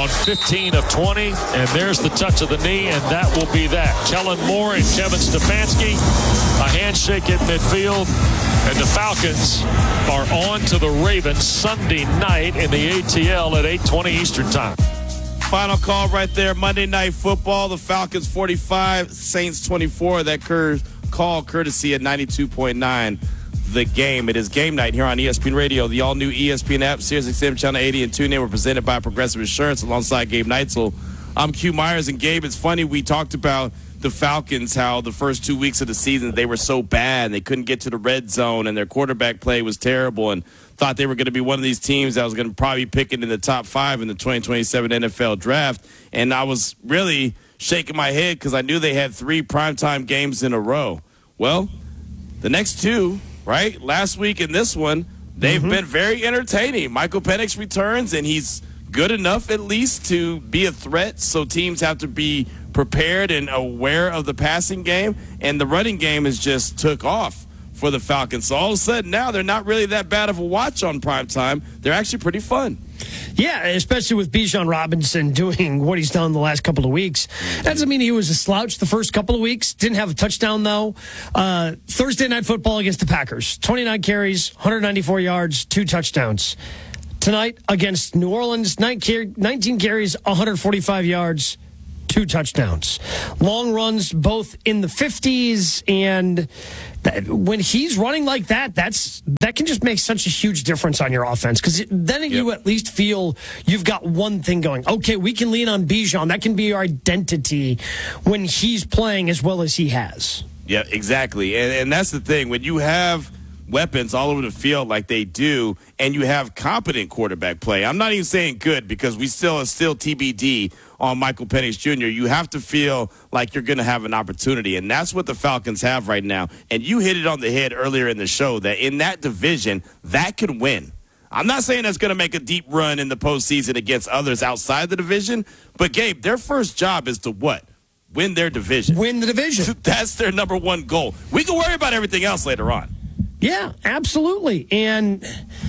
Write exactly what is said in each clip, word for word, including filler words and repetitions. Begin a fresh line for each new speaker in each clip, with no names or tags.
on fifteen of twenty, and there's the touch of the knee, and that will be that. Kellen Moore and Kevin Stefanski, a handshake at midfield, and the Falcons are on to the Ravens Sunday night in the A T L at eight twenty Eastern Time.
Final call right there, Monday Night Football. The Falcons forty-five, Saints twenty-four. That cur- call courtesy at ninety-two point nine. The Game. It is game night here on E S P N Radio. The all-new E S P N app, Sirius X M Channel eighty and TuneIn were presented by Progressive Insurance alongside Gabe Neitzel. I'm Q Myers, and Gabe, it's funny, we talked about the Falcons, how the first two weeks of the season they were so bad and they couldn't get to the red zone and their quarterback play was terrible, and thought they were going to be one of these teams that was going to probably pick it in the top five in the twenty twenty-seven N F L draft. And I was really shaking my head because I knew they had three primetime games in a row. Well, the next two, right, last week and this one, they've mm-hmm. been very entertaining. Michael Penix returns, and he's good enough at least to be a threat, so teams have to be prepared and aware of the passing game, and the running game has just took off for the Falcons. So all of a sudden now they're not really that bad of a watch on primetime. They're actually pretty fun.
Yeah, especially with Bijan Robinson doing what he's done the last couple of weeks. That doesn't mean he was a slouch the first couple of weeks. Didn't have a touchdown, though. Uh, Thursday Night Football against the Packers. twenty-nine carries, one hundred ninety-four yards, two touchdowns. Tonight against New Orleans, nineteen carries, one hundred forty-five yards, two touchdowns. Long runs both in the fifties, and that, when he's running like that, that's that can just make such a huge difference on your offense, because then yep. you at least feel you've got one thing going. Okay, we can lean on Bijan. That can be our identity when he's playing as well as he has.
Yeah, exactly. And, and that's the thing. When you have weapons all over the field like they do, and you have competent quarterback play. I'm not even saying good, because we still are still T B D on Michael Penix Junior You have to feel like you're going to have an opportunity, and that's what the Falcons have right now. And you hit it on the head earlier in the show that in that division, that could win. I'm not saying that's going to make a deep run in the postseason against others outside the division, but Gabe, their first job is to what? Win their division.
Win the division.
That's their number one goal. We can worry about everything else later on.
Yeah, absolutely. And,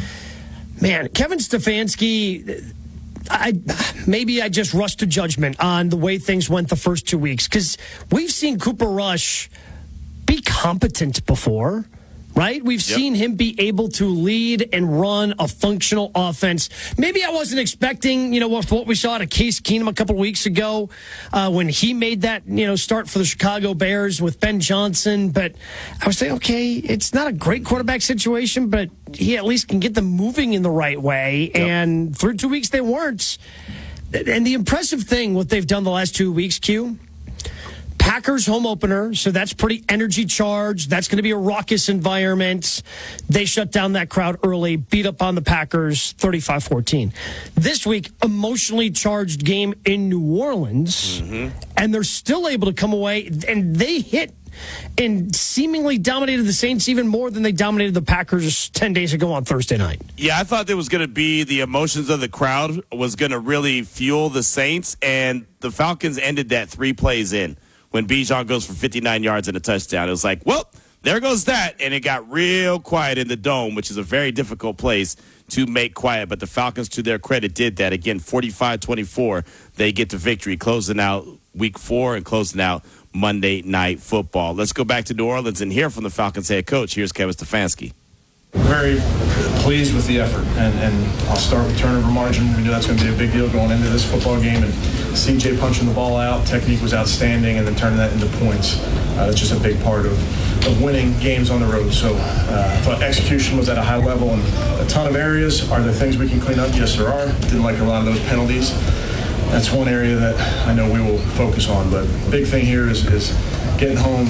man, Kevin Stefanski, I maybe I just rushed to judgment on the way things went the first two weeks, because we've seen Cooper Rush be competent before, right? We've yep. seen him be able to lead and run a functional offense. Maybe I wasn't expecting, you know, what, what we saw at Case Keenum a couple of weeks ago uh, when he made that, you know, start for the Chicago Bears with Ben Johnson. But I was saying, okay, it's not a great quarterback situation, but he at least can get them moving in the right way. Yep. And through two weeks, they weren't. And the impressive thing, what they've done the last two weeks, Q, Packers home opener, so that's pretty energy charged. That's going to be a raucous environment. They shut down that crowd early, beat up on the Packers thirty-five fourteen. This week, emotionally charged game in New Orleans, mm-hmm. and they're still able to come away, and they hit and seemingly dominated the Saints even more than they dominated the Packers ten days ago on Thursday night.
Yeah, I thought there was going to be the emotions of the crowd was going to really fuel the Saints, and the Falcons ended that three plays in. When Bijan goes for fifty-nine yards and a touchdown, it was like, well, there goes that. And it got real quiet in the Dome, which is a very difficult place to make quiet. But the Falcons, to their credit, did that. Again, forty-five twenty-four, they get the victory, closing out week four and closing out Monday Night Football. Let's go back to New Orleans and hear from the Falcons head coach. Here's Kevin Stefanski.
Very pleased with the effort, and, and I'll start with turnover margin. We knew that's going to be a big deal going into this football game, and C J punching the ball out, technique was outstanding, and then turning that into points. Uh, that's just a big part of, of winning games on the road. So uh, I thought execution was at a high level in a ton of areas. Are there things we can clean up? Yes, there are. Didn't like a lot of those penalties. That's one area that I know we will focus on, but big thing here is, is getting home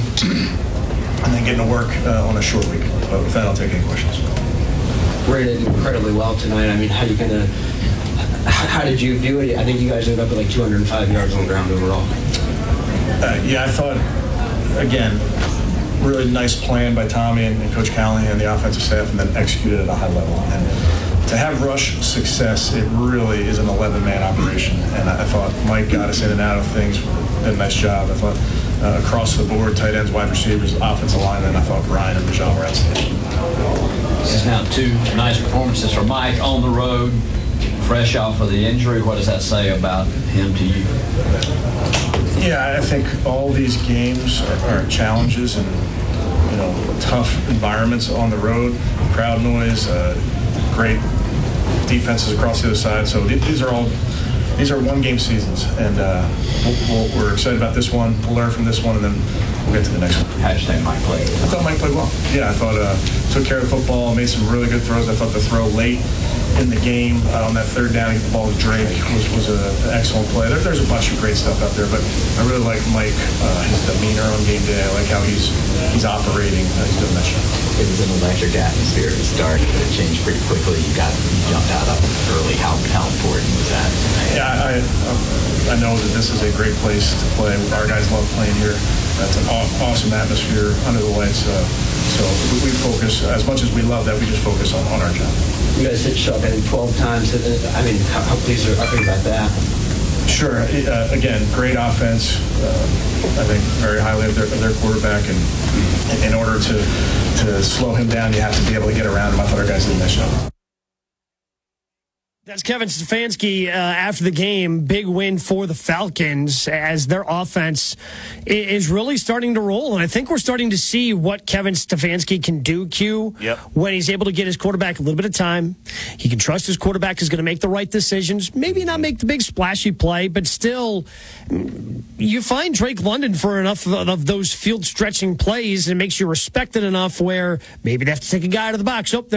and then getting to work uh, on a short week. But with that, I'll take any questions.
Rated incredibly well tonight. I mean, how you gonna? How did you view it? I think you guys ended up at like two hundred five yards on the ground overall.
Uh, yeah, I thought, again, really nice plan by Tommy and, and Coach Callahan and the offensive staff, and then executed at a high level. And to have rush success, it really is an eleven-man operation. And I, I thought Mike got us in and out of things, did a nice job. I thought uh, across the board, tight ends, wide receivers, offensive linemen, I thought Brian and Bijan were outstanding.
This is now two nice performances for Mike on the road fresh off of the injury. What does that say about him to you?
Yeah, I think all these games are, are challenges and, you know, tough environments on the road, crowd noise, uh, great defenses across the other side. So th- these are all these are one-game seasons, and uh, we'll, we'll, we're excited about this one. We'll learn from this one, and then we'll get to the next one.
How'd you think Mike played?
I thought Mike played well. Yeah, I thought uh, took care of the football, made some really good throws. I thought the throw late in the game uh, on that third down to get the ball to Drake was, was a, an excellent play. There, there's a bunch of great stuff out there, but I really like Mike, uh, his demeanor on game day. I like how he's he's operating. Uh, he's doing that shit.
It was an electric atmosphere to start, but it changed pretty quickly. You got you jumped out of early. How how important was that?
Yeah, I, I I know that this is a great place to play. Our guys love playing here. That's an aw- awesome atmosphere under the lights. Uh, so we, we focus, as much as we love that, we just focus on, on our job.
You guys hit Chubb, I think, twelve times. I mean, how, how pleased are you about that?
Sure. Uh, again, great offense. Uh, I think very highly of their, of their quarterback. And in order to, to slow him down, you have to be able to get around him. I thought our guys did a nice job.
That's Kevin Stefanski uh, after the game. Big win for the Falcons as their offense is really starting to roll. And I think we're starting to see what Kevin Stefanski can do, Q,
yep. when
he's able to get his quarterback a little bit of time. He can trust his quarterback is going to make the right decisions. Maybe not make the big splashy play, but still, you find Drake London for enough of, of those field stretching plays and it makes you respected enough where maybe they have to take a guy out of the box. Oh, there.